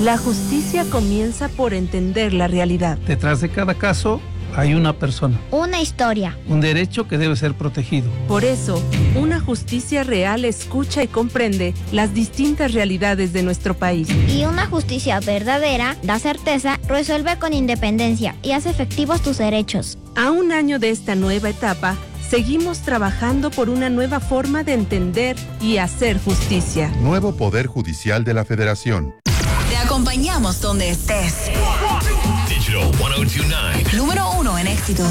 La justicia comienza por entender la realidad. Detrás de cada caso hay una persona. Una historia. Un derecho que debe ser protegido. Por eso, una justicia real escucha y comprende las distintas realidades de nuestro país. Y una justicia verdadera da certeza, resuelve con independencia y hace efectivos tus derechos. A un año de esta nueva etapa, seguimos trabajando por una nueva forma de entender y hacer justicia. Nuevo Poder Judicial de la Federación. Te acompañamos donde estés. Digital 1029. Número 1 en éxitos.